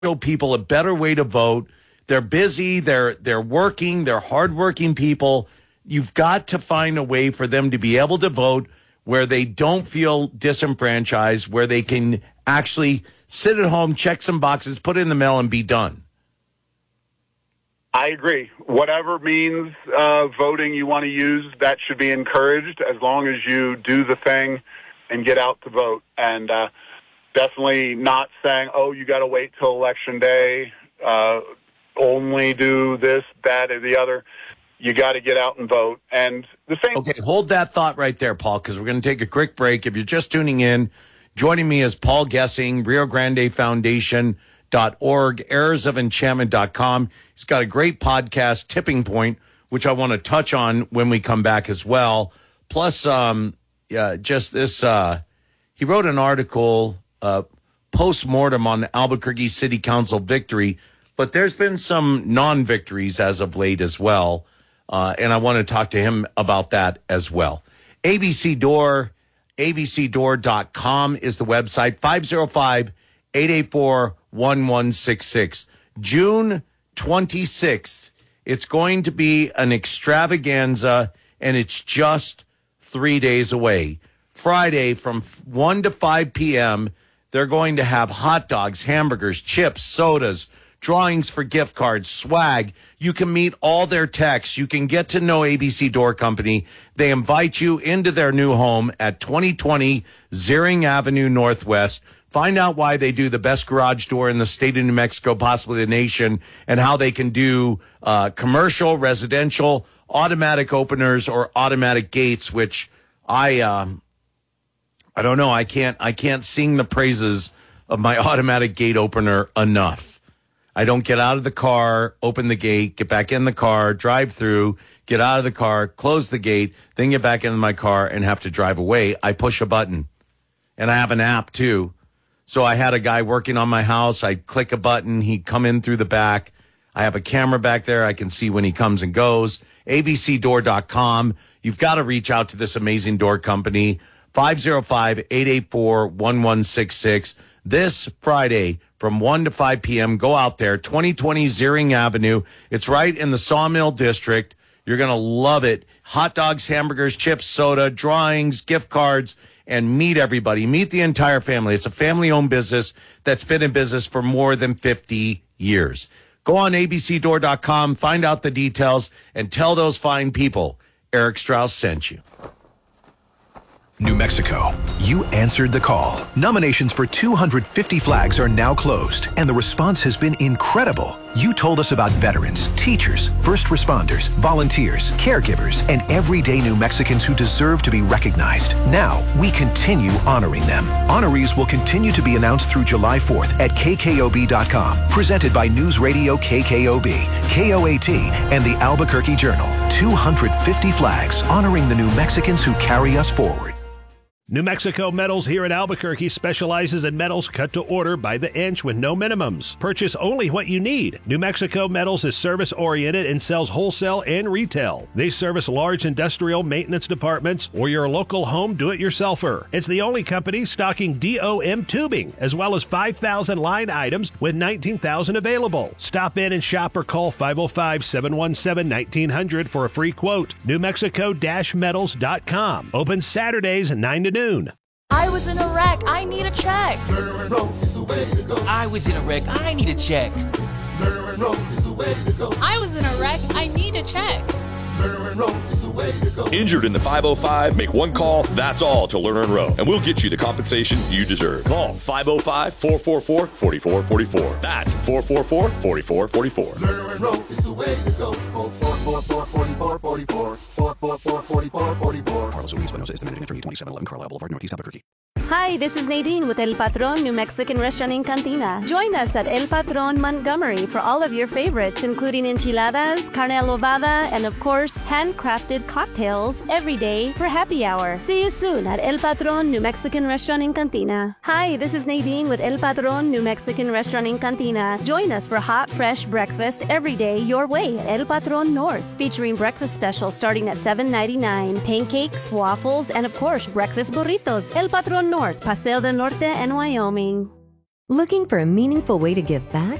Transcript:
show people a better way to vote. They're busy. They're working. They're hardworking people. You've got to find a way for them to be able to vote where they don't feel disenfranchised, where they can actually sit at home, check some boxes, put it in the mail, and be done. I agree. Whatever means voting you want to use, that should be encouraged as long as you do the thing and get out to vote. And definitely not saying, oh, you got to wait till Election Day, only do this, that, or the other. You got to get out and vote. And the same. Okay, hold that thought right there, Paul, because we're going to take a quick break. If you're just tuning in, joining me is Paul Gessing, Rio Grande Foundation.org, errorsoфenchantment.com. He's got a great podcast, Tipping Point, which I want to touch on when we come back as well. Plus, just this, he wrote an article, post-mortem on the Albuquerque City Council victory, but there's been some non-victories as of late as well. And I want to talk to him about that as well. ABC Door, abcdoor.com is the website, 505-884-1166. June 26th, it's going to be an extravaganza, and it's just 3 days away. Friday from 1 to 5 p.m., they're going to have hot dogs, hamburgers, chips, sodas, drawings for gift cards, swag. You can meet all their techs. You can get to know ABC Door Company. They invite you into their new home at 2020 Ziering Avenue Northwest. Find out why they do the best garage door in the state of New Mexico, possibly the nation, and how they can do commercial, residential, automatic openers or automatic gates, which I don't know. I can't sing the praises of my automatic gate opener enough. I don't get out of the car, open the gate, get back in the car, drive through, get out of the car, close the gate, then get back into my car and have to drive away. I push a button. And I have an app too. So I had a guy working on my house. I'd click a button. He'd come in through the back. I have a camera back there. I can see when he comes and goes. abcdoor.com. You've got to reach out to this amazing door company. 505-884-1166. This Friday from 1 to 5 p.m. Go out there, 2020 Ziering Avenue. It's right in the Sawmill District. You're going to love it. Hot dogs, hamburgers, chips, soda, drawings, gift cards, and meet everybody. Meet the entire family. It's a family-owned business that's been in business for more than 50 years. Go on abcdoor.com, find out the details, and tell those fine people Eric Strauss sent you. New Mexico, you answered the call. Nominations for 250 flags are now closed, and the response has been incredible. You told us about veterans, teachers, first responders, volunteers, caregivers, and everyday New Mexicans who deserve to be recognized. Now, we continue honoring them. Honorees will continue to be announced through July 4th at KKOB.com. Presented by News Radio KKOB, KOAT, and the Albuquerque Journal. 250 flags honoring the New Mexicans who carry us forward. New Mexico Metals here in Albuquerque specializes in metals cut to order by the inch with no minimums. Purchase only what you need. New Mexico Metals is service-oriented and sells wholesale and retail. They service large industrial maintenance departments or your local home do-it-yourselfer. It's the only company stocking DOM tubing, as well as 5,000 line items with 19,000 available. Stop in and shop or call 505-717-1900 for a free quote. NewMexico-metals.com. Open Saturdays 9 to noon. I was in a wreck. I need a check. I was in a wreck. I need a check. I was in a wreck. I need a check. Injured in the 505? Make one call, that's all, to Lerner and Rowe, and we'll get you the compensation you deserve. Call 505-444-4444. That's 444-4444. Lerner and Rowe is the way to go. 444-4444. 444-4444. Carlos Ruiz Espinosa is the managing attorney, 2711 Carlisle Boulevard, Northeast Albuquerque. Hi, this is Nadine with El Patron New Mexican Restaurant in Cantina. Join us at El Patron Montgomery for all of your favorites, including enchiladas, carne adobada, and of course, handcrafted cocktails every day for happy hour. See you soon at El Patron New Mexican Restaurant in Cantina. Hi, this is Nadine with El Patron New Mexican Restaurant in Cantina. Join us for hot, fresh breakfast every day your way at El Patron North, featuring breakfast specials starting at $7.99, pancakes, waffles, and of course, breakfast burritos. El Patron North, Paseo del Norte, and Wyoming. Looking for a meaningful way to give back?